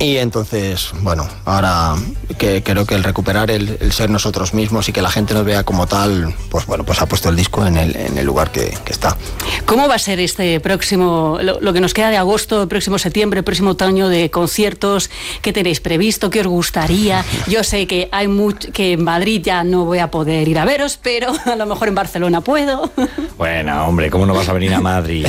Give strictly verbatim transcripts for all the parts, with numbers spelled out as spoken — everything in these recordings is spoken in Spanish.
Y entonces, bueno, ahora que creo que el recuperar el, el ser nosotros mismos y que la gente nos vea como tal, pues bueno, pues ha puesto el disco en el, en el lugar que, que está. ¿Cómo va a ser este próximo, lo, lo que nos queda de agosto, próximo septiembre, próximo otoño de conciertos? ¿Qué tenéis previsto? ¿Qué os gustaría? Yo sé que hay mucho, que en Madrid ya no voy a poder ir a veros, pero a lo mejor en Barcelona puedo. Bueno, hombre, ¿cómo no vas a venir a Madrid?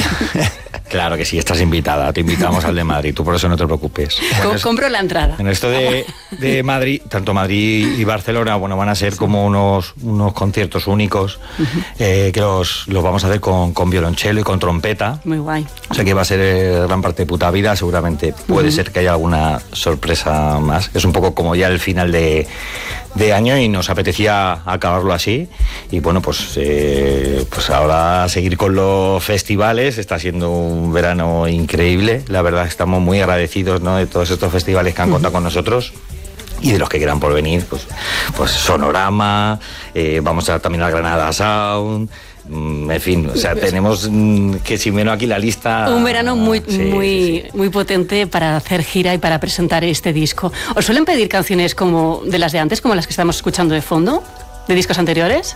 Claro que sí, estás invitada, te invitamos al de Madrid, tú por eso no te preocupes. Bueno, compro la entrada. En esto de, de Madrid, tanto Madrid y Barcelona, bueno, van a ser como unos, unos conciertos únicos, uh-huh. eh, que los, los vamos a hacer con, con violonchelo y con trompeta. Muy guay. O sea que va a ser eh, gran parte de puta vida, seguramente puede uh-huh. ser que haya alguna sorpresa más. Es un poco como ya el final de, de año y nos apetecía acabarlo así. Y bueno, pues, eh, pues ahora seguir con los festivales, está siendo un verano increíble, la verdad estamos muy agradecidos, ¿no?, de todos estos festivales que han contado con nosotros y de los que quieran por venir, pues, pues Sonorama, eh, vamos a también a Granada Sound, mm, en fin, o sea, tenemos mm, que si menos aquí la lista... Un verano muy, sí, muy, sí, sí. muy potente para hacer gira y para presentar este disco. ¿Os suelen pedir canciones como de las de antes, como las que estamos escuchando de fondo, de discos anteriores?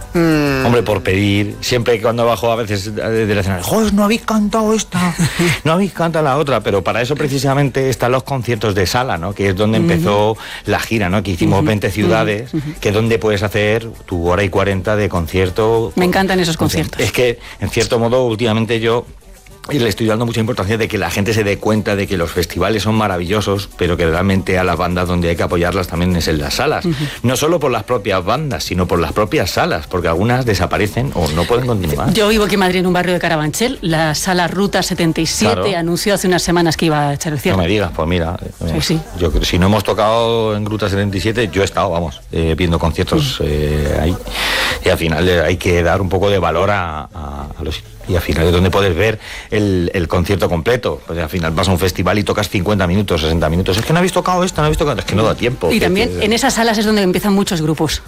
Mm. Hombre, por pedir, siempre cuando bajo a veces del escenario, ¡joder, no habéis cantado esta! No habéis cantado la otra, pero para eso precisamente están los conciertos de sala, ¿no?, que es donde uh-huh. empezó la gira, ¿no?, que hicimos uh-huh. veinte ciudades, uh-huh. que es donde puedes hacer tu hora y cuarenta de concierto. Me encantan esos conciertos. Es que, en cierto modo, últimamente yo y le estoy dando mucha importancia de que la gente se dé cuenta de que los festivales son maravillosos, pero que realmente a las bandas donde hay que apoyarlas también es en las salas. Uh-huh. No solo por las propias bandas, sino por las propias salas, porque algunas desaparecen o no pueden continuar. Yo vivo aquí en Madrid, en un barrio de Carabanchel, la sala Ruta setenta y siete claro. anunció hace unas semanas que iba a echar el cierre. No me digas, pues mira, sí, sí. Yo, si no hemos tocado en Ruta setenta y siete, yo he estado, vamos, eh, viendo conciertos uh-huh. eh, ahí, y al final eh, hay que dar un poco de valor a, a, a los... Y al final es donde puedes ver el, el concierto completo. Pues al final vas a un festival y tocas cincuenta minutos, sesenta minutos. Es que no habéis tocado esto, no habéis tocado... Es que no da tiempo. Y también que... en esas salas es donde empiezan muchos grupos.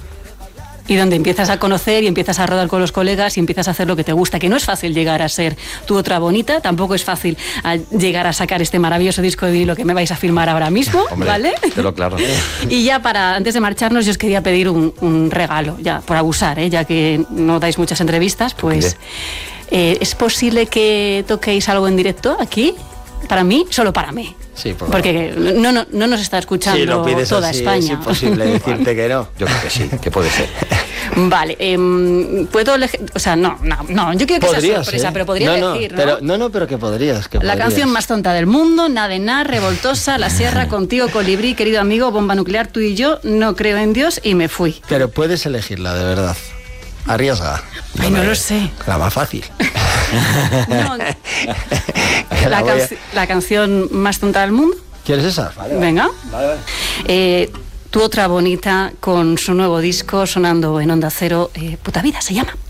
Y donde empiezas a conocer y empiezas a rodar con los colegas y empiezas a hacer lo que te gusta. Que no es fácil llegar a ser Tu Otra Bonita, tampoco es fácil a llegar a sacar este maravilloso disco de vinilo que me vais a firmar ahora mismo. Hombre, ¿vale? Te lo claro. Y ya para, antes de marcharnos, yo os quería pedir un, un regalo, ya por abusar, ¿eh? Ya que no dais muchas entrevistas, pues... Eh, ¿Es posible que toquéis algo en directo aquí? Para mí, solo para mí. Sí, por porque no, no, no nos está escuchando sí, lo pides toda así, España. Es imposible decirte que no. Yo creo que sí, que puede ser. Vale, eh, puedo elegir, o sea, no, no, no, yo quiero que sea sorpresa, ¿eh? Pero podría no, elegir, no, ¿no? Pero, no, no, pero que podrías, que La podrías. canción más tonta del mundo, Nadenar, Revoltosa, La Sierra, Contigo, Colibrí, Querido Amigo, Bomba Nuclear, Tú y Yo, No Creo en Dios y Me Fui. Pero puedes elegirla, de verdad. Arriesga. Ay, no, no lo sé. La más fácil. No, la, la, can- a... la canción más tonta del mundo. ¿Quieres esa? Vale, venga. Vale, vale. Eh, Tu Otra Bonita con su nuevo disco sonando en Onda Cero. Eh, Puta Vida se llama.